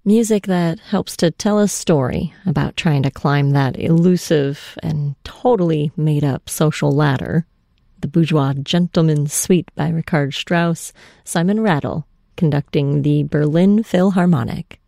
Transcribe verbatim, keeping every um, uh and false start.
Music that helps to tell a story about trying to climb that elusive and totally made-up social ladder. The Bourgeois Gentleman's Suite by Richard Strauss, Simon Rattle, conducting the Berlin Philharmonic.